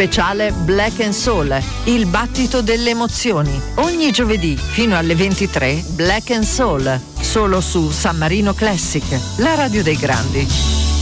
speciale Black and Soul, il battito delle emozioni. Ogni giovedì fino alle 23 Black and Soul, solo su San Marino Classic, la radio dei grandi.